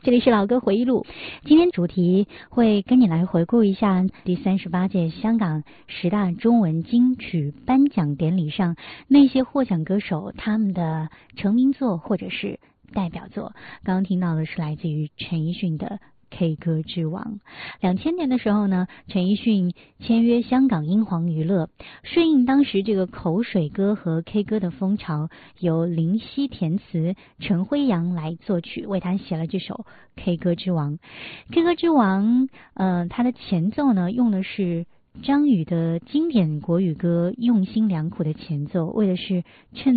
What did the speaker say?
这里是老歌回忆录，今天主题会跟你来回顾一下第38届香港10大中文金曲颁奖典礼上那些获奖歌手他们的成名作或者是代表作。刚刚听到的是来自于陈奕迅的K 歌之王。2000年的时候呢，陈奕迅签约香港英皇娱乐，顺应当时这个口水歌和 K 歌的风潮，由林夕填词，陈辉阳来作曲，为他写了这首 K 歌之王。K 歌之王，它的前奏呢用的是张宇的经典国语歌《用心良苦》的前奏，为的是衬